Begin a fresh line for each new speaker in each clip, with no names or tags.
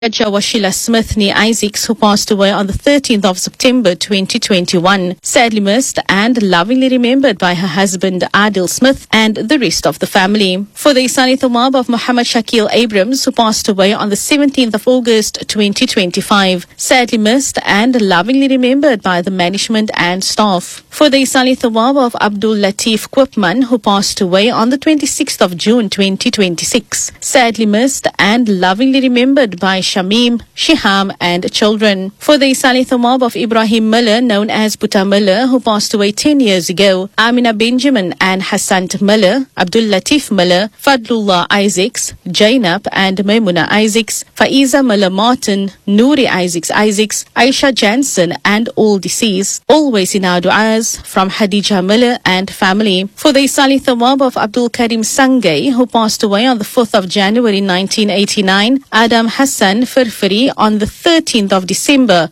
Washila Smith nee Isaacs, who passed away on the 13th of September 2021, sadly missed and lovingly remembered by her husband Adil Smith and the rest of the family. For the Isani Thawab of Muhammad Shakil Abrams, who passed away on the 17th of August 2025, sadly missed and lovingly remembered by the management and staff. For the Isani Thawab of Abdul Latif Quipman, who passed away on the 26th of June 2026, sadly missed and lovingly remembered by Shamim, Shiham and children. For the Isali Thawab of Ibrahim Miller, known as Buta Miller, who passed away 10 years ago, Amina Benjamin and Hassan Miller, Abdul Latif Miller, Fadlullah Isaacs, Jainab and Maimuna Isaacs, Faiza Miller Martin, Nouri Isaacs, Aisha Jansen and all deceased. Always in our du'as from Hadija Miller and family. For the Isali Thawab of Abdul Karim Sangay, who passed away on the 4th of January 1989, Adam Hassan Firfiri on the 13th of December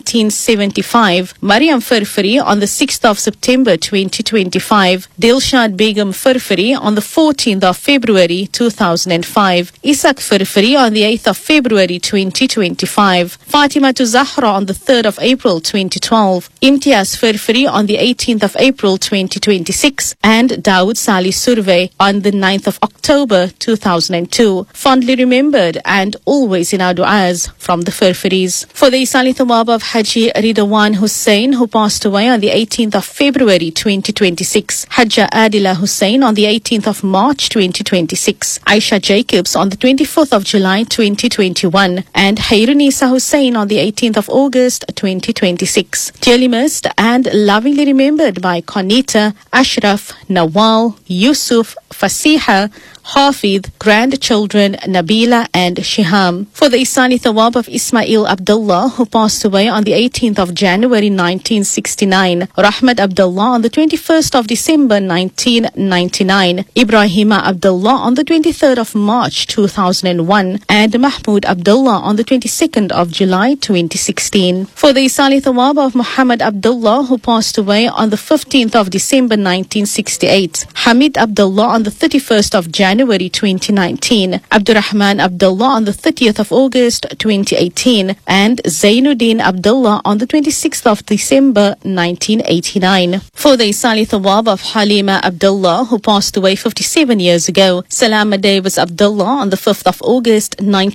1975, Mariam Firfiri on the 6th of September 2025, Dilshad Begum Firfiri on the 14th of February 2005, Isak Firfiri on the 8th of February 2025, Fatima Zahra on the 3rd of April 2012, Imtiaz Firfiri on the 18th of April 2026, and Dawood Salih Survey on the 9th of October 2002. Fondly remembered and always in our du'as from the Firfiris. For the Isali Thawab of Haji Ridwan Hussain, who passed away on the 18th of February 2026, Hajja Adila Hussain on the 18th of March 2026, Aisha Jacobs on the 24th of July 2021, and Hayrunisa Hussain on the 18th of August 2026. Dearly missed and lovingly remembered by Conita, Ashraf, Nawal, Yusuf, Fasiha, Hafid, grandchildren Nabila and Shiham. For the Isani Thawab of Ismail Abdullah, who passed away on the 18th of January 1969, Rahmat Abdullah on the 21st of December 1999, Ibrahima Abdullah on the 23rd of March 2001, and Mahmoud Abdullah on the 22nd of July 2016. For the Isani Thawab of Muhammad Abdullah, who passed away on the 15th of December 1968, Hamid Abdullah on the 31st of January 2019, Abdurrahman Abdullah on the 30th of August 2018, and Zainuddin Abdullah on the 26th of December 1989. For the Isali Thawab of Halima Abdullah, who passed away 57 years ago, Salama Davis Abdullah on the 5th of August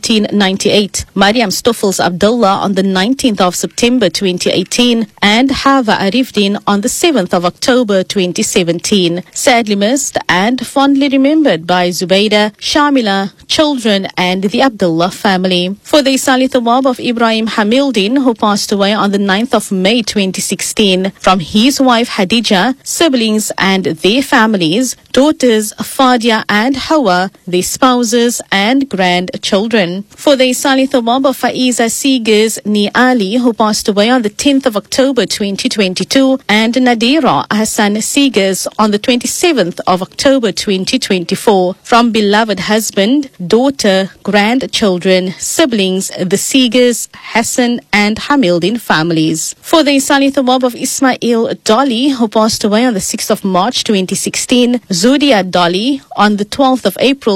1998, Mariam Stoffels Abdullah on the 19th of September 2018, and Hava Arifdin on the 7th of October 2017. Sadly missed and fondly remembered by Zubaida, Shamila, children and the Abdullah family. For the Isali Thawab of Ibrahim Hamildin, who passed away on the 9th of May 2016, from his wife Hadija, siblings and their families, daughters Fadia and Hawa, their spouses and grandchildren. For the Isali Thawab of Faiza Seegers Ni Ali, who passed away on the 10th of October 2022, and Nadira Hassan Seegers on the 27th of October 2024, from beloved husband, daughter, grandchildren, siblings, the Seegers, Hassan and Hamildin families. For the Isali Thawab of Ismail Dolly, who passed away on the 6th of March 2016, Zudia Dolly on the 12th of April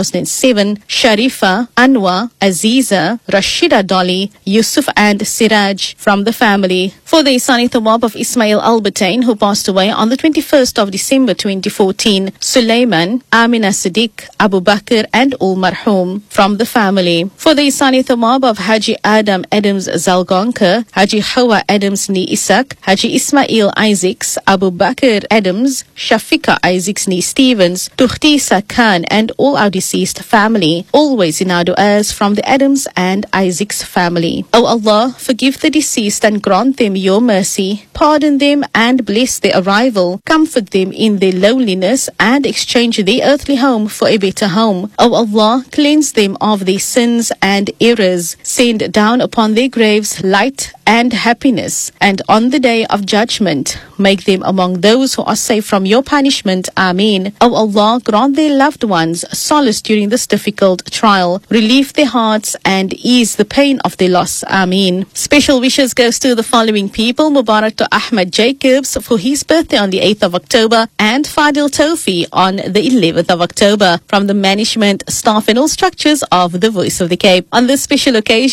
2007, Sharifa, Anwa, Aziza, Rashida Dolly, Yusuf and Siraj from the family. For the Isani Thawab of Ismail Albertain, who passed away on the 21st of December 2014, Sulaiman, Amina Siddiq, Abu Bakr and all marhum from the family. For the Isani Thawab of Haji Adam Adams Zalgonka, Haji Hawa Adams Ni Isak, Haji Ismail Isaacs, Abu Bakr Adams, Shafika Isaacs Ni Stevens, Tukhtisa Khan and all our deceased family, always in our du'as from the Adams and Isaacs family. O Allah, forgive the deceased and grant them your mercy, pardon them and bless their arrival, comfort them in their loneliness and exchange their earthly home for a better home. O Allah, cleanse them of their sins and errors, send down upon their graves light and happiness, and on the day of judgment make them among those who are safe from your punishment. Ameen. O Allah, grant their loved ones solace during this difficult trial, relieve their hearts and ease the pain of their loss. Ameen. Special wishes goes to the following people: Mubarak to Ahmad Jacobs for his birthday on the 8th of October, and Fadil Tofi on the 11th of October. October from the management, staff and all structures of the Voice of the Cape. On this special occasion,